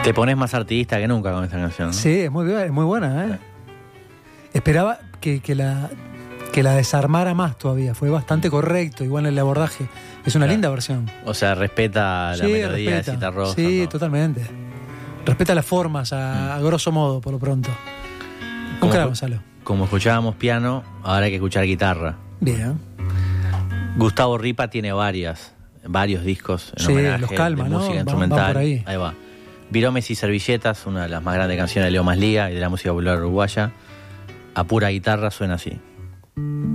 Te pones más artista que nunca con esta canción, ¿no? Sí, es muy buena, ¿eh? Esperaba que la desarmara más todavía. Fue bastante correcto, igual en el abordaje. Es una linda versión. O sea, respeta la melodía de Cita Rosa. Sí, ¿no? Totalmente. Respeta las formas a grosso modo, por lo pronto. Nunca, Gonzalo. Como escuchábamos piano, ahora hay que escuchar guitarra. Bien. Gustavo Ripa tiene varios discos en homenaje los calma, de ¿no? música instrumental. Van por ahí. Ahí va. Viromes y servilletas, una de las más grandes canciones de Leo Maslía y de la música popular uruguaya. A pura guitarra suena así.